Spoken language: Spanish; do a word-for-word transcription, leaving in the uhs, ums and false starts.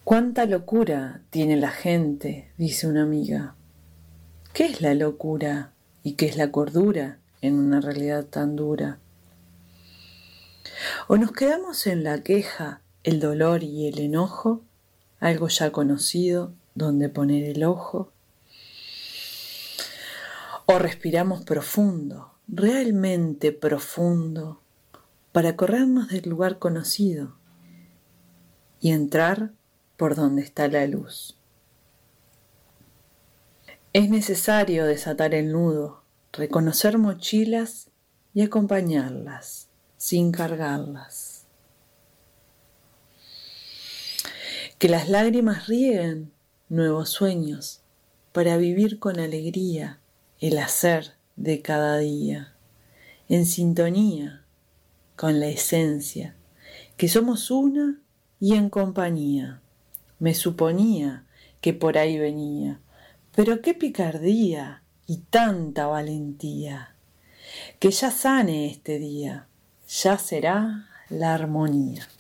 Cuánta locura tiene la gente, dice una amiga. ¿Qué es la locura y qué es la cordura en una realidad tan dura? O nos quedamos en la queja, el dolor y el enojo, algo ya conocido donde poner el ojo. O respiramos profundo, realmente profundo, para corrernos del lugar conocido y entrar por donde está la luz. Es necesario desatar el nudo, reconocer mochilas y acompañarlas, sin cargarlas. Que las lágrimas rieguen nuevos sueños para vivir con alegría el hacer de cada día, en sintonía con la esencia, que somos una y en compañía. Me suponía que por ahí venía, pero qué picardía y tanta valentía. Que ya sane este día, ya será la armonía.